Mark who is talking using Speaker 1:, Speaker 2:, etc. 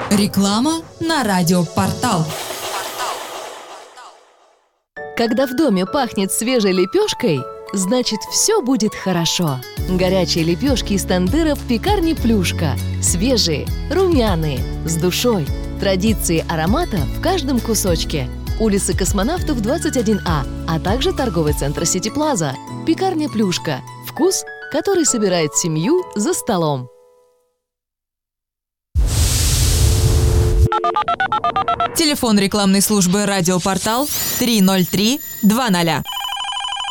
Speaker 1: Реклама на радиопортал.
Speaker 2: Когда в доме пахнет свежей лепешкой, значит, все будет хорошо. Горячие лепешки из тандыра в пекарне «Плюшка». Свежие, румяные, с душой. Традиции аромата в каждом кусочке. Улица Космонавтов, 21А, а также торговый центр «Сити Плаза». Пекарня «Плюшка». Вкус, который собирает семью за столом.
Speaker 1: Телефон рекламной службы «Радиопортал» 303 20.